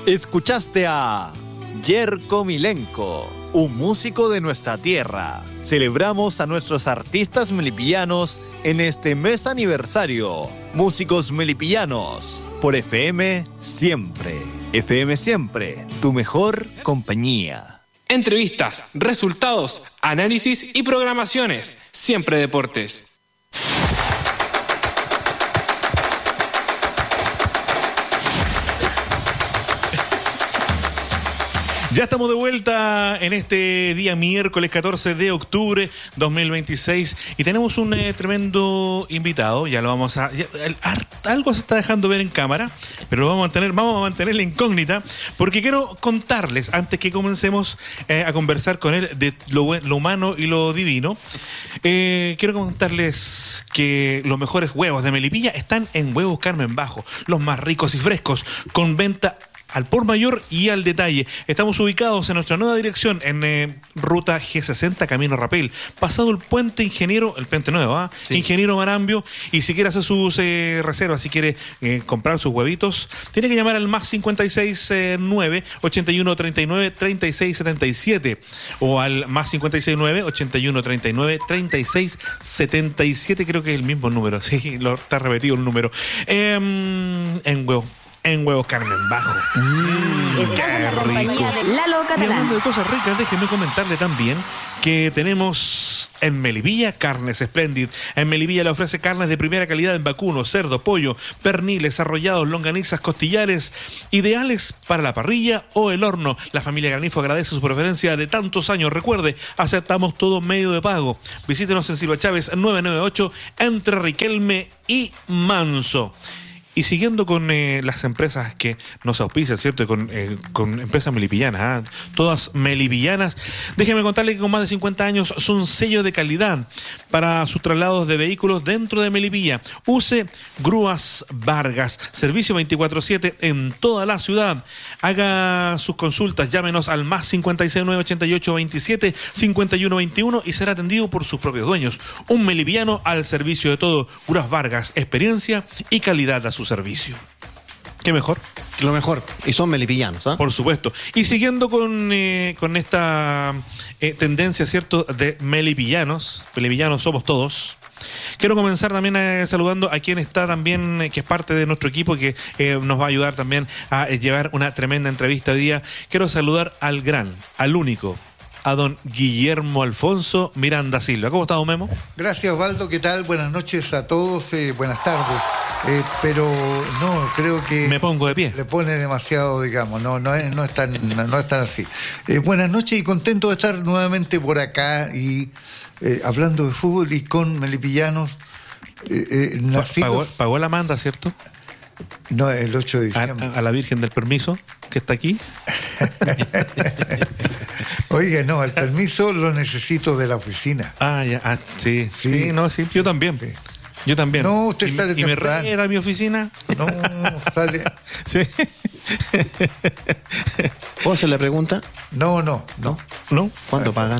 Escuchaste a Yerko Milenko, un músico de nuestra tierra. Celebramos a nuestros artistas melipillanos en este mes aniversario. Músicos melipillanos, por FM Siempre. FM Siempre, tu mejor compañía. Entrevistas, resultados, análisis y programaciones. Siempre Deportes. Ya estamos de vuelta en este día miércoles 14 de octubre 2026 y tenemos un tremendo invitado. Ya lo vamos a... algo se está dejando ver en cámara, pero lo vamos a mantener la incógnita porque quiero contarles, antes que comencemos a conversar con él de lo humano y lo divino, quiero contarles que los mejores huevos de Melipilla están en Huevos Carmen Bajo, los más ricos y frescos, con venta al por mayor y al detalle. Estamos ubicados en nuestra nueva dirección en ruta G60, Camino Rapel, pasado el puente el puente nuevo, sí. Ingeniero Marambio, y si quiere hacer sus reservas, si quiere comprar sus huevitos, tiene que llamar al más 569 81 39 36 77 o al más 569 81 39 36 77, creo que es el mismo número, sí, está repetido el número, en Huevos Carmen Bajo. Estás en la compañía de Lalo Catalán. Y hablando de cosas ricas, déjenme comentarle también que tenemos en Melipilla Carnes Splendid. En Melipilla le ofrece carnes de primera calidad en vacuno, cerdo, pollo, perniles, arrollados, longanizas, costillares, ideales para la parrilla o el horno. La familia Granifo agradece su preferencia de tantos años. Recuerde, aceptamos todo medio de pago. Visítenos en Silva Chávez 998 entre Riquelme y Manso. Y siguiendo con las empresas que nos auspician, ¿cierto? Con empresas melipillanas, todas melipillanas. Déjenme contarle que con más de 50 años son sello de calidad para sus traslados de vehículos dentro de Melipilla. Use Grúas Vargas, servicio 24/7 en toda la ciudad. Haga sus consultas, llámenos al más 569 88 27 51 21 y será atendido por sus propios dueños. Un melipillano al servicio de todo. Grúas Vargas, experiencia y calidad a su servicio. ¿Qué mejor? Lo mejor. Y son melipillanos, ¿eh? Por supuesto. Y siguiendo con esta tendencia, ¿cierto?, de melipillanos. Melipillanos somos todos. Quiero comenzar también saludando a quien está también, que es parte de nuestro equipo, que nos va a ayudar también a llevar una tremenda entrevista hoy día. Quiero saludar al único, a don Guillermo Alfonso Miranda Silva. ¿Cómo está, don Memo? Gracias, Osvaldo. ¿Qué tal? Buenas noches a todos. Buenas tardes. Pero no, creo que... Me pongo de pie. Le pone demasiado, digamos. No es tan así. Buenas noches y contento de estar nuevamente por acá y hablando de fútbol y con melipillanos nacidos... Pagó la manda, ¿cierto? No, el 8 de diciembre. A la Virgen del Permiso, que está aquí. Oiga, no, el permiso lo necesito de la oficina. Ya, sí, yo también. Sí. Yo también. No, usted sale temprano. ¿Y me reera a mi oficina? No, sale... Sí. ¿Puedo hacer la pregunta? No. ¿No? ¿Cuánto pagan?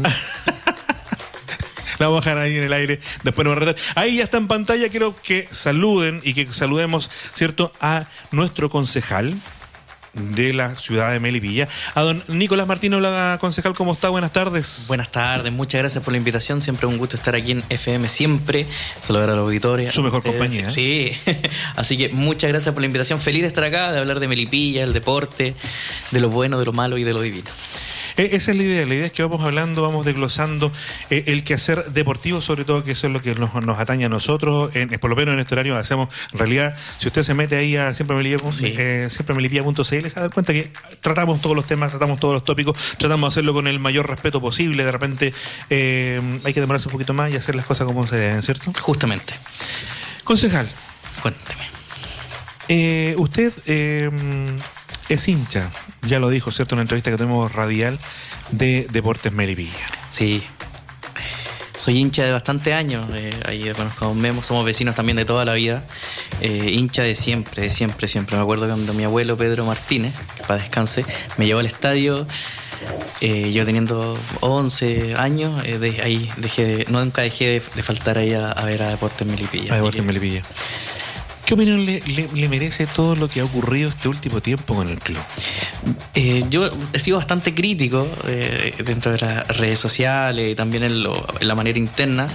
La vamos a dejar ahí en el aire, después nos va a retar. Ahí ya está en pantalla, quiero que saluden y que saludemos, ¿cierto?, a nuestro concejal de la ciudad de Melipilla, a don Nicolás Martínez. Hola, concejal, ¿cómo está? Buenas tardes. Buenas tardes, muchas gracias por la invitación, siempre un gusto estar aquí en FM Siempre, saludar a la auditoría. Su mejor compañía. Sí, así que muchas gracias por la invitación, feliz de estar acá, de hablar de Melipilla, el deporte, de lo bueno, de lo malo y de lo divino. Esa es la idea es que vamos desglosando el quehacer deportivo, sobre todo, que eso es lo que nos atañe a nosotros, por lo menos en este horario hacemos. En realidad, si usted se mete ahí a siempremelipilla.cl, se va a dar cuenta que tratamos todos los temas, tratamos todos los tópicos, tratamos de hacerlo con el mayor respeto posible. De repente hay que demorarse un poquito más y hacer las cosas como se deben, ¿cierto? Justamente. Concejal, cuénteme. Usted es hincha, ya lo dijo, ¿cierto?, en una entrevista que tenemos radial de Deportes Melipilla. Sí, soy hincha de bastante años, ahí conozco a un Memo, somos vecinos también de toda la vida, hincha de siempre. Me acuerdo cuando mi abuelo Pedro Martínez, que para descanse, me llevó al estadio, yo teniendo 11 años, ahí nunca dejé de faltar ahí a ver a Deportes Melipilla. Melipilla. ¿Qué opinión le merece todo lo que ha ocurrido este último tiempo con el club? Yo he sido bastante crítico dentro de las redes sociales y también en la manera interna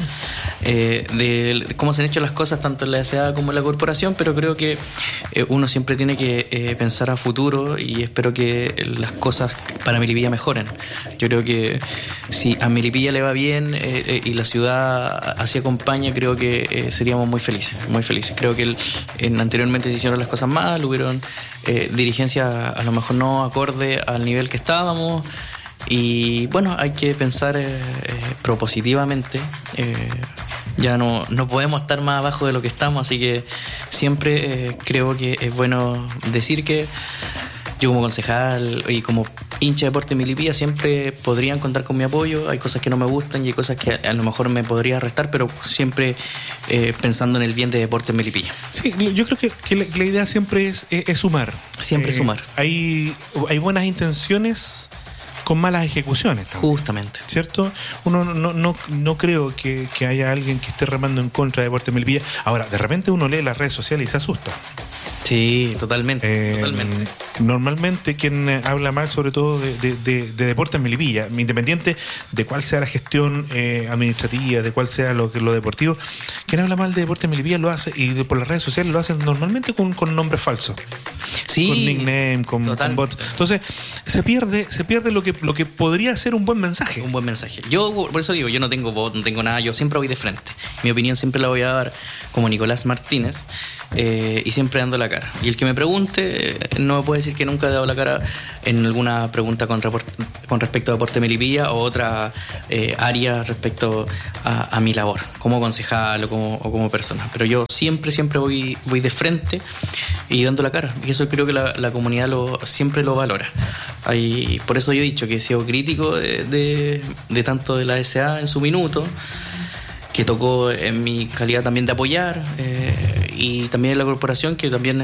de cómo se han hecho las cosas tanto en la SA como en la corporación, pero creo que uno siempre tiene que pensar a futuro y espero que las cosas para Melipilla mejoren. Yo creo que si a Melipilla le va bien y la ciudad así acompaña, creo que seríamos muy felices, muy felices. Creo que anteriormente se hicieron las cosas mal, hubieron dirigencias a lo mejor no acorde al nivel que estábamos y bueno, hay que pensar propositivamente. Ya no podemos estar más abajo de lo que estamos, así que siempre creo que es bueno decir que yo como concejal y como hincha de Deportes Melipilla siempre podrían contar con mi apoyo. Hay cosas que no me gustan y hay cosas que a lo mejor me podría restar, pero siempre pensando en el bien de Deportes Melipilla. Sí, yo creo que la idea siempre es sumar. Siempre sumar. Hay buenas intenciones con malas ejecuciones también. Justamente. ¿Cierto? Uno no creo que haya alguien que esté remando en contra de Deportes Melipilla. Ahora, de repente uno lee las redes sociales y se asusta. Sí, totalmente. Normalmente quien habla mal sobre todo de Deportes Melipilla, independiente de cuál sea la gestión administrativa, de cuál sea lo deportivo, quien habla mal de Deportes Melipilla lo hace, y por las redes sociales lo hacen normalmente con nombres falsos. Sí, con nickname, con bots. Entonces se pierde lo que podría ser un buen mensaje. Un buen mensaje. Yo por eso digo, yo no tengo bot, no tengo nada, yo siempre voy de frente. Mi opinión siempre la voy a dar como Nicolás Martínez. Y siempre dando la cara. Y el que me pregunte no me puede decir que nunca he dado la cara en alguna pregunta con respecto a Deportes Melipilla o otra área respecto a mi labor como concejal o como persona. Pero yo siempre voy de frente y dando la cara. Y eso creo que la comunidad siempre lo valora. Por eso yo he dicho que he sido crítico de tanto de la SA en su minuto, que tocó en mi calidad también de apoyar, y también en la corporación, que también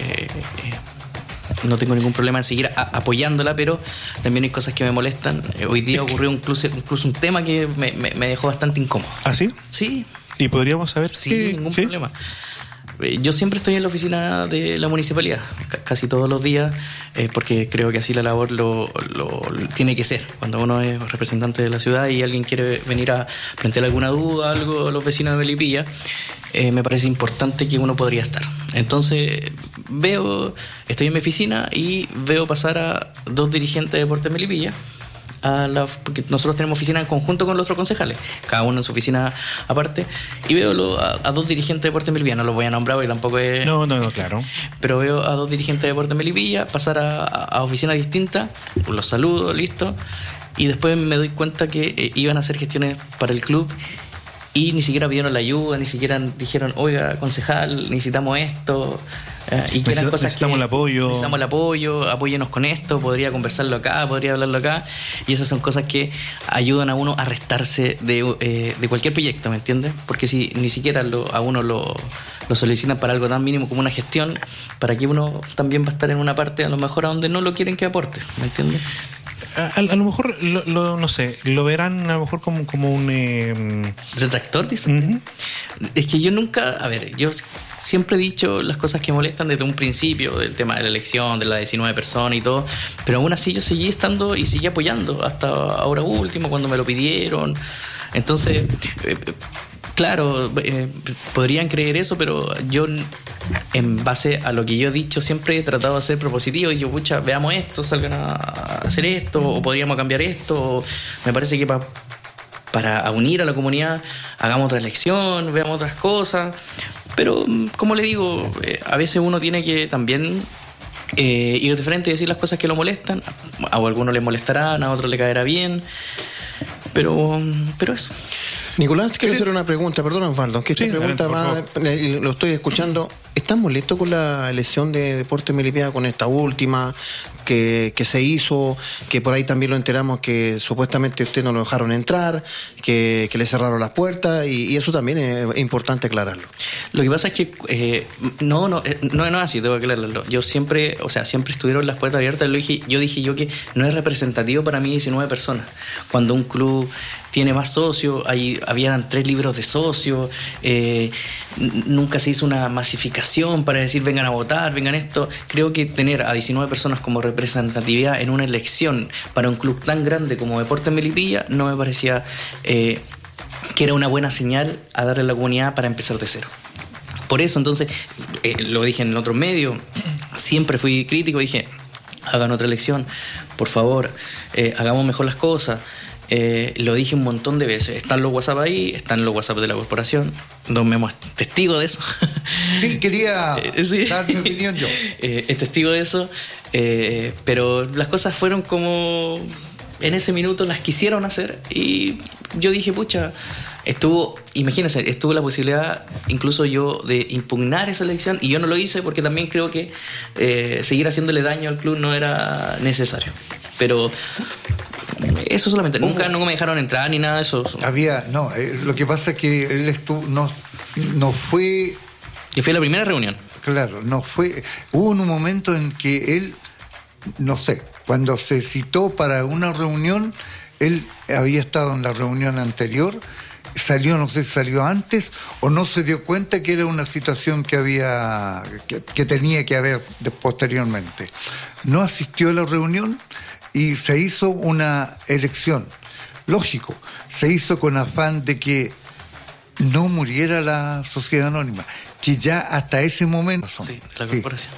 no tengo ningún problema en seguir apoyándola, pero también hay cosas que me molestan. Hoy día ocurrió incluso un tema que me dejó bastante incómodo. ¿Ah, sí? Sí. ¿Y podríamos saber? Sí, ningún problema. Yo siempre estoy en la oficina de la municipalidad, casi todos los días, porque creo que así la labor lo tiene que ser. Cuando uno es representante de la ciudad y alguien quiere venir a plantear alguna duda, algo a los vecinos de Melipilla, me parece importante que uno podría estar. Entonces estoy en mi oficina y veo pasar a 2 dirigentes de Deportes Melipilla, porque nosotros tenemos oficina en conjunto con los otros concejales, cada uno en su oficina aparte, y veo a 2 dirigentes de Deportes Melipilla, no los voy a nombrar porque tampoco es... No, claro. Pero veo a 2 dirigentes de Deportes Melipilla pasar a oficinas distintas, los saludo, listo, y después me doy cuenta que iban a hacer gestiones para el club y ni siquiera pidieron la ayuda, ni siquiera dijeron, oiga, concejal, necesitamos esto... y que eran cosas necesitamos el apoyo, apóyenos con esto, podría conversarlo acá, podría hablarlo acá, y esas son cosas que ayudan a uno a restarse de cualquier proyecto, ¿me entiendes? Porque si ni siquiera a uno lo solicitan para algo tan mínimo como una gestión, para que uno también va a estar en una parte a lo mejor a donde no lo quieren que aporte, ¿me entiendes? A lo mejor, no sé, lo verán a lo mejor como un... ¿Retractor, dicen? Uh-huh. Es que yo yo siempre he dicho las cosas que molestan desde un principio, del tema de la elección, de las 19 personas y todo, pero aún así yo seguí estando y seguí apoyando hasta ahora último, cuando me lo pidieron. Entonces... Claro, podrían creer eso, pero yo, en base a lo que yo he dicho, siempre he tratado de ser propositivo. Y yo, veamos esto, salgan a hacer esto, o podríamos cambiar esto. O me parece que para unir a la comunidad, hagamos otra elección, veamos otras cosas. Pero, como le digo, a veces uno tiene que también ir de frente y decir las cosas que lo molestan. A algunos les molestarán, a otros le caerá bien. Pero eso. Nicolás, quiero hacer una pregunta, perdón, Osvaldo, que esta pregunta lo estoy escuchando. ¿Estás molesto con la elección de Deportes Melipilla, con esta última que se hizo, que por ahí también lo enteramos que supuestamente usted no lo dejaron entrar, que le cerraron las puertas, y eso también es importante aclararlo? Lo que pasa es que no es así, tengo que aclararlo. Yo siempre estuvieron las puertas abiertas. Yo dije que no es representativo para mí 19 personas. Cuando un club tiene más socios, habían 3 libros de socios, nunca se hizo una masificación para decir vengan a votar, vengan esto. Creo que tener a 19 personas como representatividad en una elección para un club tan grande como Deportes Melipilla no me parecía que era una buena señal a darle a la comunidad para empezar de cero. Por eso, entonces, lo dije en otros medios, siempre fui crítico, dije, hagan otra elección, por favor, hagamos mejor las cosas. Lo dije un montón de veces. Están los WhatsApp ahí, están los WhatsApp de la corporación. Don Memo es testigo de eso. Sí, quería dar mi opinión yo. Es testigo de eso. Pero las cosas fueron como en ese minuto las quisieron hacer. Y yo dije, pucha, imagínense, estuvo la posibilidad incluso yo de impugnar esa elección y yo no lo hice porque también creo que seguir haciéndole daño al club no era necesario. Pero eso solamente, nunca me dejaron entrar ni nada de eso. Lo que pasa es que él no fue... Yo fui a la primera reunión. Claro, hubo un momento en que él, no sé, cuando se citó para una reunión, él había estado en la reunión anterior, no sé si salió antes o no se dio cuenta que era una situación que tenía que haber posteriormente. No asistió a la reunión y se hizo una elección. Lógico, se hizo con afán de que no muriera la sociedad anónima, que ya hasta ese momento... Sí, la corporación.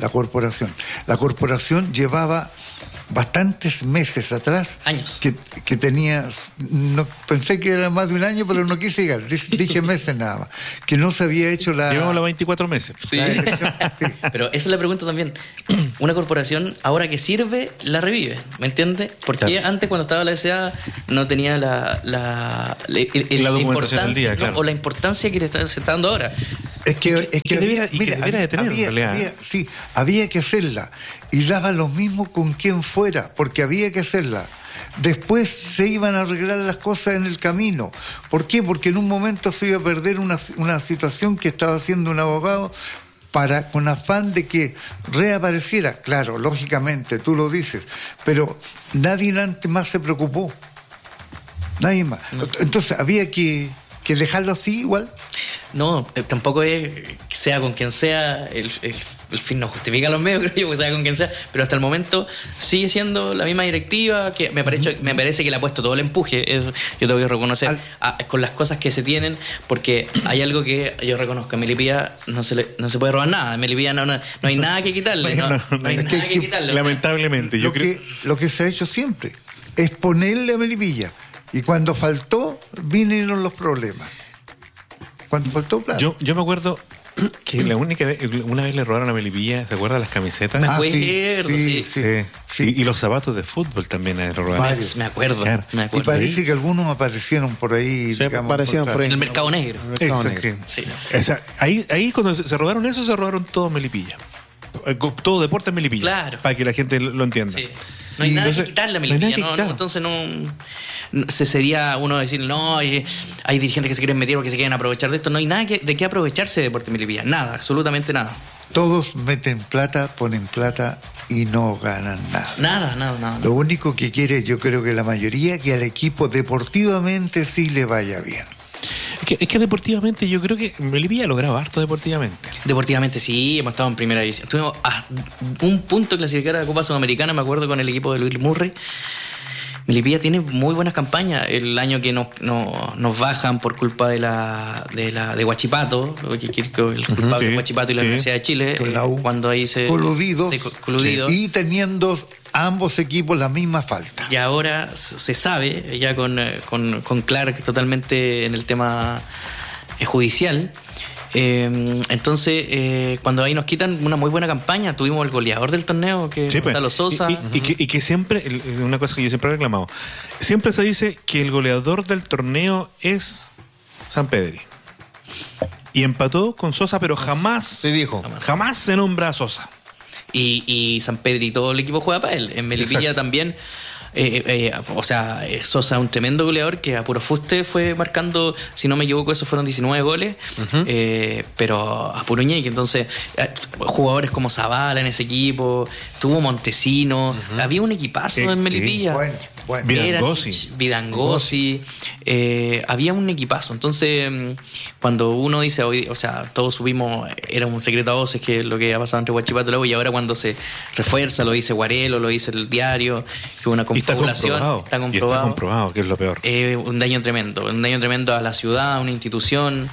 La corporación llevaba bastantes meses atrás. Años. Que tenía... pensé que era más de un año, pero no quise llegar. Dije meses nada más. Que no se había hecho la... Llevamos los 24 meses. Sí. Sí. Pero esa es la pregunta también. Una corporación, ahora que sirve, la revive. ¿Me entiendes? Porque claro, antes, cuando estaba la SA, no tenía la documentación del día, claro. O la importancia que se está dando ahora. Es que debiera de tener, en realidad. Había que hacerla. Y daba lo mismo con quien fuera, porque había que hacerla. Después se iban a arreglar las cosas en el camino. ¿Por qué? Porque en un momento se iba a perder una situación que estaba haciendo un abogado con afán de que reapareciera. Claro, lógicamente, tú lo dices, pero nadie antes más se preocupó. Nadie más. No. Entonces había que dejarlo así igual. No, tampoco es que sea con quien sea, el fin no justifica los medios, creo yo, que sea con quien sea, pero hasta el momento sigue siendo la misma directiva, que me parece que le ha puesto todo el empuje, yo tengo que reconocer, con las cosas que se tienen, porque hay algo que yo reconozco, en Melipilla no se puede robar nada, en Melipilla no hay nada que quitarle, no hay nada que quitarle. Lamentablemente, lo que se ha hecho siempre es ponerle a Melipilla, y cuando faltó, vinieron los problemas. Cuando faltó plata. Yo me acuerdo que una vez le robaron a Melipilla, ¿se acuerdan las camisetas? Me acuerdo, sí. Y los zapatos de fútbol también le robaron. Me acuerdo. Y parece que algunos aparecieron por ahí. Sí, aparecieron por ahí. En el mercado negro. Sí. O sea, ahí cuando se robaron eso, se robaron todo Melipilla. Todo Deportes Melipilla. Claro. Para que la gente lo entienda. Sí. No hay nada que quitarle a Melipilla, ¿no? Entonces sería uno decir, no, hay dirigentes que se quieren meter porque se quieren aprovechar de esto. No hay nada de qué aprovecharse de Deportes Melipilla. Nada, absolutamente nada. Todos meten plata, ponen plata y no ganan nada. Nada. Lo único que quiere, yo creo que la mayoría, que al equipo deportivamente sí le vaya bien. Es que deportivamente yo creo que Melipilla ha logrado harto deportivamente. Deportivamente sí, hemos estado en primera división. Estuvimos a un punto de clasificar a la Copa Sudamericana, me acuerdo, con el equipo de Luis Murray. Melipilla tiene muy buenas campañas. El año que nos bajan por culpa de Huachipato, el culpable de Huachipato y la Universidad de Chile, cuando ahí se coludidos. Y teniendo ambos equipos la misma falta. Y ahora se sabe, ya con Clark totalmente en el tema judicial. Entonces, cuando ahí nos quitan una muy buena campaña, tuvimos el goleador del torneo, que es Gonzalo Sosa. Y que siempre, una cosa que yo siempre he reclamado, siempre se dice que el goleador del torneo es San Pedri. Y empató con Sosa, pero jamás se nombra a Sosa. Y San Pedro y todo el equipo juega para él. En Melipilla también. Sosa es un tremendo goleador que a puro fuste fue marcando, si no me equivoco, esos fueron 19 goles, pero a puro ñeque. Entonces, jugadores como Zavala en ese equipo, tuvo Montesino, había un equipazo en Melipilla. Bueno, bueno. Vidangosi, había un equipazo. Entonces, cuando uno dice hoy, o sea, todos subimos, era un secreto a voces que lo que ha pasado entre Huachipato y Lago, y ahora cuando se refuerza, lo dice Guarelo, lo dice el diario, que una confabulación, está comprobado, que es lo peor. Un daño tremendo a la ciudad, a una institución,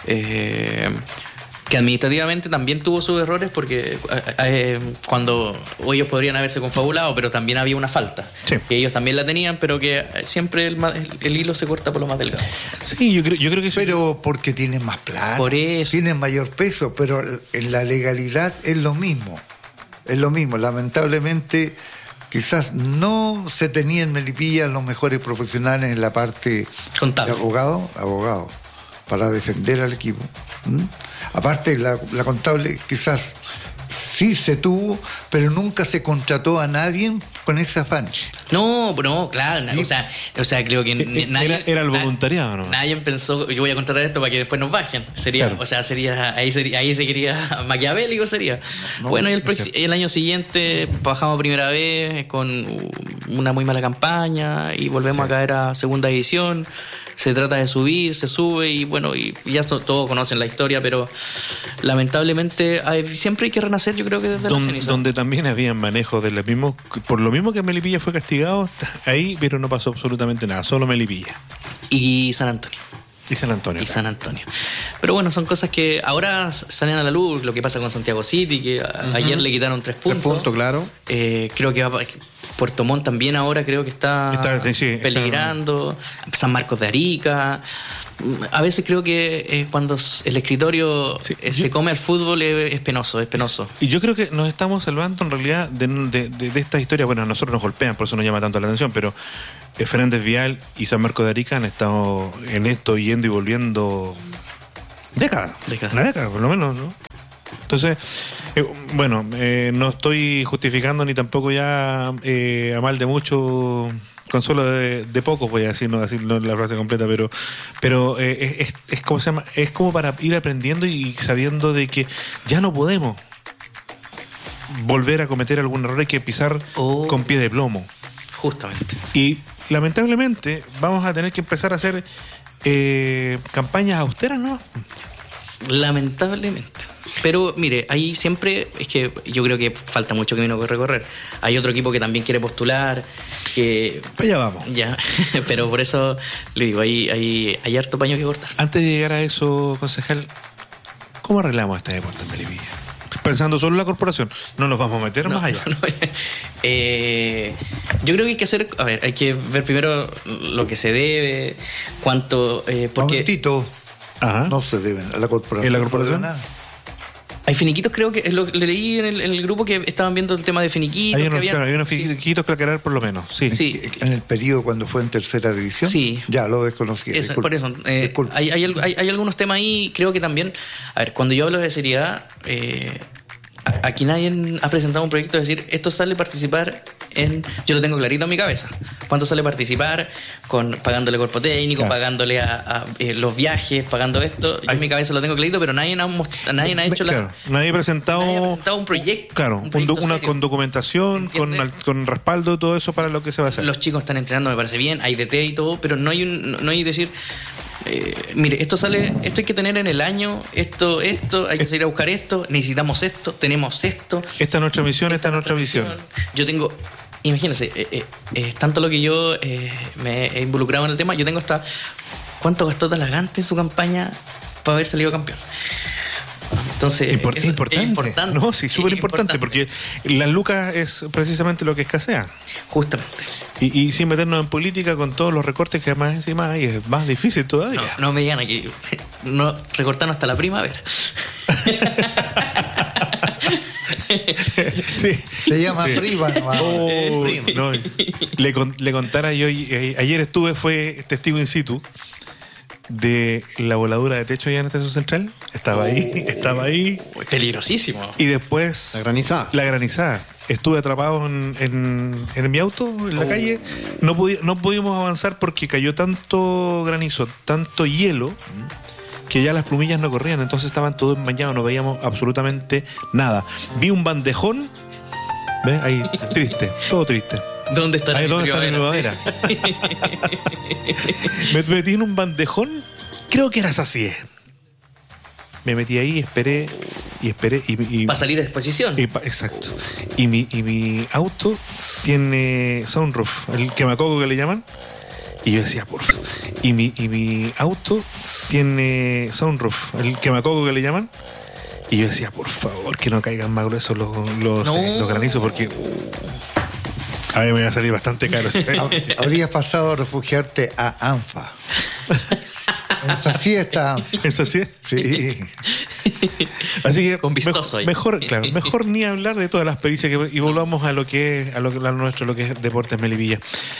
que administrativamente también tuvo sus errores, porque cuando ellos podrían haberse confabulado, pero también había una falta, sí, que ellos también la tenían, pero que siempre el hilo se corta por lo más delgado. Sí, yo creo que sí. Pero porque tienen más plata, por eso tienen mayor peso, pero en la legalidad es lo mismo. Lamentablemente, quizás no se tenía en Melipilla los mejores profesionales en la parte contable, de abogado para defender al equipo. Aparte, la contable quizás sí se tuvo, pero nunca se contrató a nadie con ese afán. No, claro, ¿sí? o sea, creo que nadie... Era el voluntariado, ¿no? Nadie pensó, yo voy a contratar esto para que después nos bajen. Sería, claro. O sea, ahí se quería maquiavélico sería. No, bueno, y el año siguiente bajamos a primera vez con una muy mala campaña y volvemos a caer a segunda división. Se trata de subir, se sube y bueno, y ya todos conocen la historia, pero lamentablemente siempre hay que renacer, yo creo que desde la ceniza. Donde también había manejo de los mismos, por lo mismo que Melipilla fue castigado, ahí, pero no pasó absolutamente nada, solo Melipilla. Y San Antonio. Y San Antonio. Pero bueno, son cosas que ahora salen a la luz, lo que pasa con Santiago City, que ayer le quitaron 3 puntos. 3 puntos, claro. Creo que Puerto Montt también ahora creo que está peligrando. San Marcos de Arica. A veces creo que cuando el escritorio se come al fútbol es penoso. Y yo creo que nos estamos salvando en realidad de esta historia. Bueno, a nosotros nos golpean, por eso nos llama tanto la atención, pero Fernández Vial y San Marcos de Arica han estado en esto yendo y volviendo una década por lo menos, ¿no? Entonces, no estoy justificando ni tampoco ya a mal de mucho, consuelo de pocos, voy a decir, no la frase completa, pero es como se llama, es como para ir aprendiendo y sabiendo de que ya no podemos volver a cometer algún error, hay que pisar con pie de plomo. Justamente. Y lamentablemente vamos a tener que empezar a hacer campañas austeras, ¿no? Lamentablemente. Pero mire, ahí siempre es que yo creo que falta mucho camino que recorrer. Hay otro equipo que también quiere postular, que... Pues ya vamos. Ya, pero por eso le digo, hay harto paño que cortar. Antes de llegar a eso, concejal, ¿cómo arreglamos este deporte en Melipilla? Pensando solo en la corporación, no nos vamos a meter más allá. Yo creo que hay que hacer, hay que ver primero lo que se debe, cuánto... Momentito. Ajá. No se deben a la corporación. ¿En la corporación? No, hay finiquitos, creo que lo leí en el grupo que estaban viendo el tema de finiquitos. Hay unos finiquitos que aclarar por lo menos, sí. En el periodo cuando fue en tercera división, sí. Ya lo desconocí. Por eso, hay algunos temas ahí, creo que también, cuando yo hablo de seriedad, aquí nadie ha presentado un proyecto de decir, esto sale a participar yo lo tengo clarito en mi cabeza. ¿Cuánto sale a participar? Pagándole cuerpo técnico, claro, pagándole a los viajes, pagando esto. Yo en mi cabeza lo tengo clarito, pero nadie ha hecho nadie ha presentado un proyecto. Claro, con documentación, con respaldo, todo eso para lo que se va a hacer. Los chicos están entrenando, me parece bien, hay DT y todo, pero no hay decir... mire, esto hay que tener en el año, esto, hay que salir a buscar esto, necesitamos esto, tenemos esto. Esta es nuestra misión, esta es nuestra visión. Yo tengo, imagínense, tanto lo que yo me he involucrado en el tema, yo tengo hasta cuánto gastó Talagante en su campaña para haber salido campeón. Entonces, importante. No, sí, súper importante, porque las lucas es precisamente lo que escasea. Justamente. Y sin meternos en política con todos los recortes que además encima hay, es más difícil todavía. No me digan aquí, no recortan hasta la primavera. Sí. Se llama prima, no, le contara yo, ayer fue testigo in situ de la voladura de techo allá en Estación Central. Estaba ahí. Peligrosísimo. Y después la granizada. Estuve atrapado en mi auto, en la calle. No pudimos avanzar porque cayó tanto granizo, tanto hielo, que ya las plumillas no corrían. Entonces estaban todos empañados, no veíamos absolutamente nada. Vi un bandejón, ¿ves? Ahí, triste, todo triste. ¿Dónde está Ahí, ¿dónde está mi primavera? Me metí en un bandejón, creo que era así. Me metí ahí, esperé. Para salir a exposición. Exacto. Y mi auto tiene sunroof, el quemacoco que le llaman. Y yo decía, por favor. Y mi auto tiene sunroof, el quemacoco que le llaman. Y yo decía, por favor, que no caigan más gruesos los granizos, porque a mí me va a salir bastante caro. Habrías pasado a refugiarte a ANFA. Esa sí está. ¿Eso sí? Sí. Así que con vistoso mejor ni hablar de todas las pericias y volvamos a lo nuestro, lo que es Deportes Melipilla.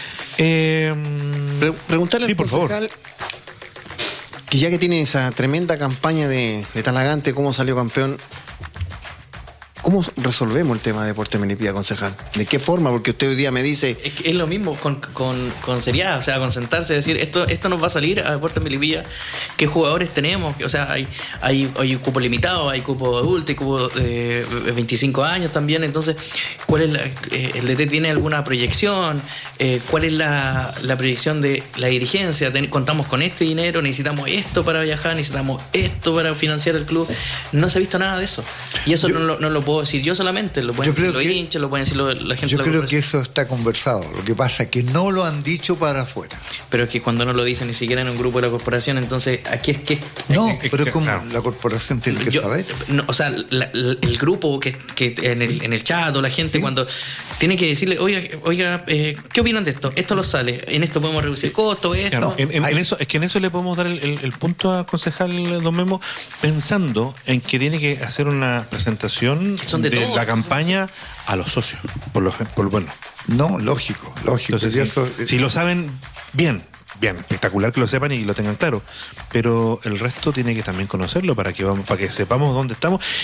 Preguntarle al por favor. concejal, que ya que tiene esa tremenda campaña de Talagante, cómo salió campeón, ¿cómo resolvemos el tema de Deportes Melipilla, concejal? ¿De qué forma? Porque usted hoy día me dice... Es lo mismo con seriedad, o sea, con sentarse y decir, esto nos va a salir a Deportes Melipilla, qué jugadores tenemos, o sea, hay cupo limitado, hay cupo adulto, hay cupo de 25 años también, entonces, ¿cuál es el DT tiene alguna proyección? ¿Cuál es la proyección de la dirigencia? ¿Contamos con este dinero? ¿Necesitamos esto para viajar? ¿Necesitamos esto para financiar el club? No se ha visto nada de eso. Y eso no lo puedo decir yo solamente, lo pueden decir los hinchas, lo pueden decir la gente. Yo creo que eso está conversado. Lo que pasa es que no lo han dicho para afuera. Pero es que cuando no lo dicen ni siquiera en un grupo de la corporación, entonces aquí es que... No, pero como la corporación tiene que saber. No, o sea, el grupo que en el chat o la gente cuando tiene que decirle, oiga, ¿qué opinan de esto? Esto lo sale, en esto podemos reducir costos, esto... Claro, en eso le podemos dar el punto a concejal Don Memo, pensando en que tiene que hacer una presentación de la campaña a los socios, por bueno. No, lógico. Entonces, si lo saben, bien, espectacular que lo sepan y lo tengan claro, pero el resto tiene que también conocerlo para que sepamos dónde estamos